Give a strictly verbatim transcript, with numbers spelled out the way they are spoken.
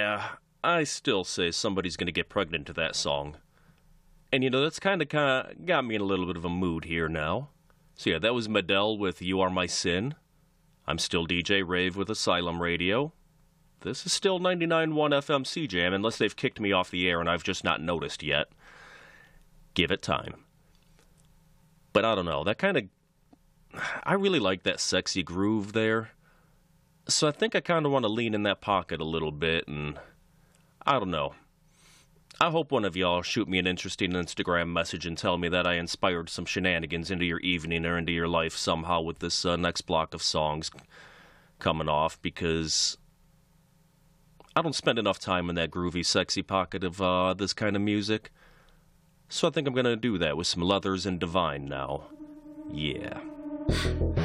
Yeah, I still say somebody's gonna get pregnant to that song. And you know, that's kind of kind of got me in a little bit of a mood here now. So yeah, that was Medell with You Are My Sin. I'm still D J Rave with Asylum Radio. This is still ninety-nine point one F M C Jam, unless they've kicked me off the air and I've just not noticed yet. Give it time. But I don't know, that kind of... I really like that sexy groove there. So I think I kind of want to lean in that pocket a little bit, and I don't know. I hope one of y'all shoot me an interesting Instagram message and tell me that I inspired some shenanigans into your evening or into your life somehow with this uh, next block of songs coming off, because I don't spend enough time in that groovy, sexy pocket of uh, this kind of music. So I think I'm going to do that with some Leathers and Divine now. Yeah.